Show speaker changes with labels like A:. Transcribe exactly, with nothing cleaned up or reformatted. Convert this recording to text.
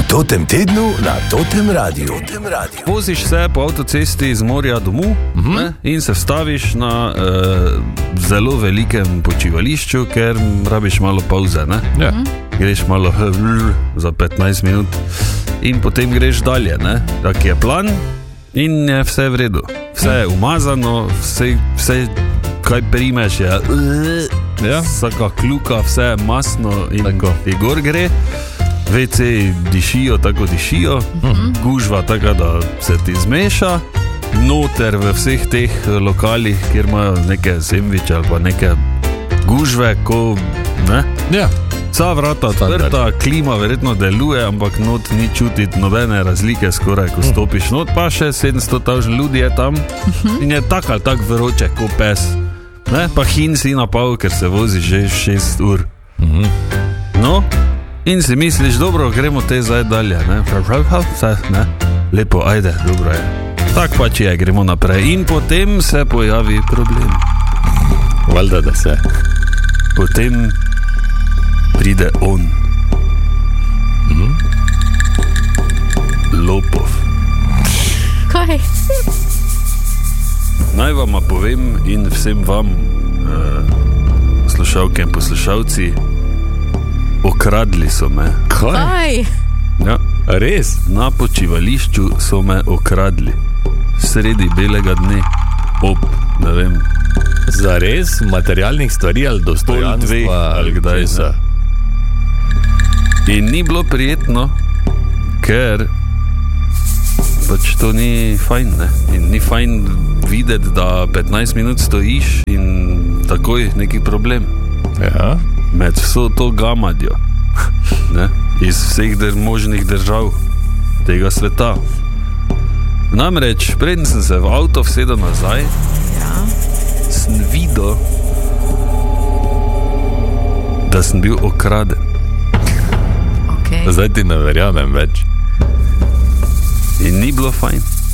A: totem tednu na Totem Radiu. Totem Radiu.
B: Voziš se po avtocesti iz morja domov uh-huh. ne, in se vstaviš na uh, zelo velikem počivališču, ker rabiš malo pauze. Ne?
C: Ja.
B: Greš malo za petnajst minut in potem greš dalje. Ne? Tak je plan in je vse v redu. Vse je umazano, vse, vse kaj primeš je
C: Ja.
B: vsaka kljuka, vse je masno in tako. Ti gor gre. ve ce dišijo, tako dišijo, uh-huh. gužva tako, da se ti zmeša, noter v vseh teh lokalih, kjer imajo neke sendviče ali pa neke gužve, ko, ne?
C: Ja.
B: Vsa vrata odprta, klima verjetno deluje, ampak not ni čutiti nobene razlike skoraj, ko stopiš not, pa še sedemsto tisoč ljudi je tam uh-huh. in je tak ali tak vroče, ko pes. Ne? Pa hin si napal, ker se vozi že šest ur.
C: Uh-huh.
B: No, in si misliš, dobro, gremo te zdaj dalje, ne? Vse, ne? Lepo, ajde, dobro je. Tak pač je, gremo naprej. In potem se pojavi problem.
C: Valjda, da se.
B: Potem pride on.
C: Mm-hmm.
B: Lopov.
D: Kaj?
B: Naj vama povem in vsem vam, uh, slušalke in poslušalci, okradli so me.
D: Kaj?
B: Ja.
C: Res?
B: Na počivališču so me okradli. Sredi belega dne. Ob, ne vem.
C: Zares? Materialnih stvari ali dostojanstva?
B: Ali kdaj se? In ni bilo prijetno, ker pač to ni fajn, ne? In ni fajn videti, da petnajst minut stojiš in takoj neki problem.
C: Ja.
B: Med vso to gamadjo, ne? Iz vseh der, možnih držav tega sveta. Namreč, preden sem se v avto vsedel nazaj,
D: Ja.
B: sem videl, da sem bil okraden.
D: Okay.
C: Zdaj ti ne verjamem več.
B: In ni bilo fajn.